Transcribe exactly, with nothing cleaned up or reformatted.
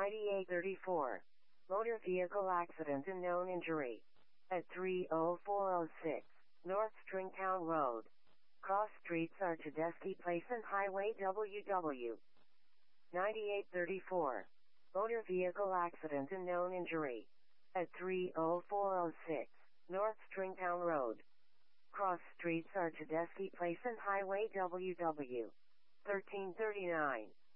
ninety-eight thirty-four. Motor vehicle accident and known injury. At three oh four oh six, North Stringtown Road. Cross streets are Tedeschi Place and Highway W W. ninety-eight thirty-four. Motor vehicle accident and known injury. At three oh four oh six, North Stringtown Road. Cross streets are Tedeschi Place and Highway W W. thirteen thirty-nine.